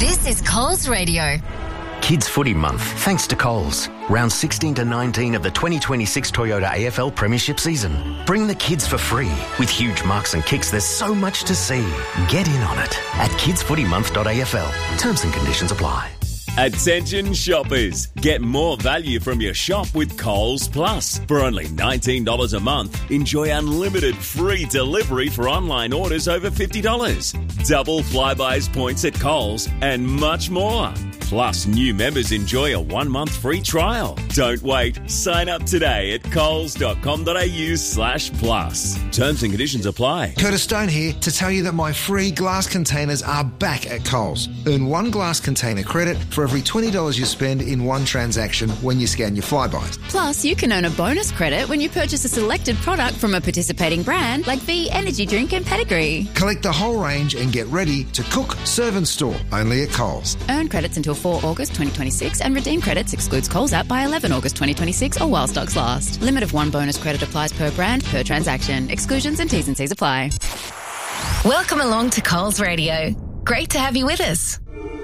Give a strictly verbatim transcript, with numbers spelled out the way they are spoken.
This is Coles Radio. Kids Footy Month, thanks to Coles. Round sixteen to nineteen of the twenty twenty-six Toyota A F L Premiership season. Bring the kids for free. With huge marks and kicks, there's so much to see. Get in on it at kids footy month dot a f l. Terms and conditions apply. Attention shoppers, get more value from your shop with Coles Plus. For only nineteen dollars a month, enjoy unlimited free delivery for online orders over fifty dollars. Double Flybuys points at Coles and much more. Plus, new members enjoy a one-month free trial. Don't wait. Sign up today at coles dot com dot a u slash plus. Terms and conditions apply. Curtis Stone here to tell you that my free glass containers are back at Coles. Earn one glass container credit for every twenty dollars you spend in one transaction when you scan your Flybys. Plus, you can earn a bonus credit when you purchase a selected product from a participating brand like V Energy Drink and Pedigree. Collect the whole range and get ready to cook, serve and store only at Coles. Earn credits until four August twenty twenty-six and redeem credits excludes Coles app by eleven August twenty twenty-six or while stocks last. Limit of one bonus credit applies per brand, per transaction. Exclusions and T's and C's apply. Welcome along to Coles Radio. Great to have you with us.